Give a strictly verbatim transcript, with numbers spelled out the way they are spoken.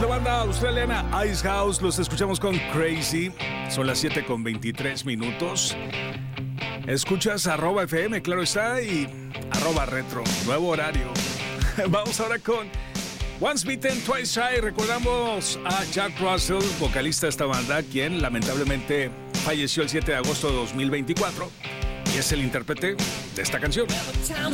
la banda australiana Ice House. Los escuchamos con Crazy. Son las siete con veintitrés minutos. Escuchas arroba F M, claro está, y arroba retro, nuevo horario. Vamos ahora con Once Bitten, Twice Shy. Recordamos a Jack Russell, vocalista de esta banda, quien lamentablemente falleció el siete de agosto de dos mil veinticuatro. Y es el intérprete de esta canción.